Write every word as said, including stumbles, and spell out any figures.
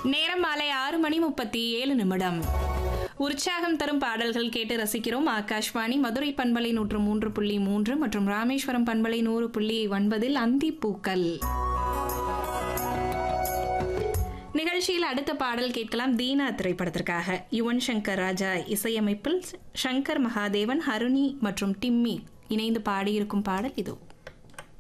நேரம் மாலை ஆறு மணி முப்பத்தி ஏழு நிமிடம். உற்சாகம் தரும் பாடல்கள் கேட்டு ரசிக்கிறோம். ஆகாஷ்வாணி மதுரை பண்பலை நூற்று மூன்று புள்ளி மூன்று மற்றும் ராமேஸ்வரம் பண்பலை நூறு புள்ளி ஒன்பதில் அந்தி பூக்கள் நிகழ்ச்சியில் அடுத்த பாடல் கேட்கலாம். தீனா திரைப்படத்திற்காக யுவன் சங்கர் ராஜா இசையமைப்பில் சங்கர் மகாதேவன், ஹருணி மற்றும் டிம்மி இணைந்து பாடியிருக்கும் பாடல் இதோ.